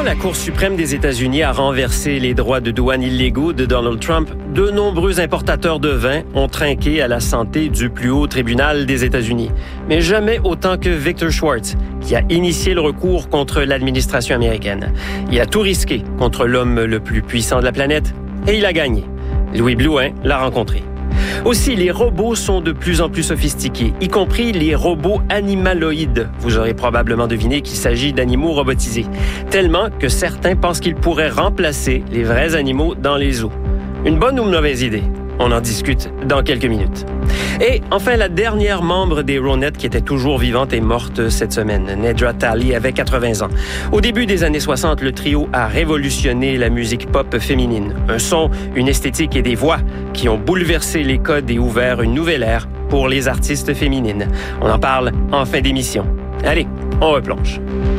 la Cour suprême des États-Unis a renversé les droits de douane illégaux de Donald Trump, de nombreux importateurs de vin ont trinqué à la santé du plus haut tribunal des États-Unis. Mais jamais autant que Victor Schwartz, qui a initié le recours contre l'administration américaine. Il a tout risqué contre l'homme le plus puissant de la planète et il a gagné. Louis Blouin l'a rencontré. Aussi, les robots sont de plus en plus sophistiqués, y compris les robots animaloïdes. Vous aurez probablement deviné qu'il s'agit d'animaux robotisés, tellement que certains pensent qu'ils pourraient remplacer les vrais animaux dans les zoos. Une bonne ou une mauvaise idée? On en discute dans quelques minutes. Et enfin, la dernière membre des Ronettes qui était toujours vivante est morte cette semaine. Nedra Talley avait 80 ans. Au début des années 60, le trio a révolutionné la musique pop féminine. Un son, une esthétique et des voix qui ont bouleversé les codes et ouvert une nouvelle ère pour les artistes féminines. On en parle en fin d'émission. Allez, on replonge.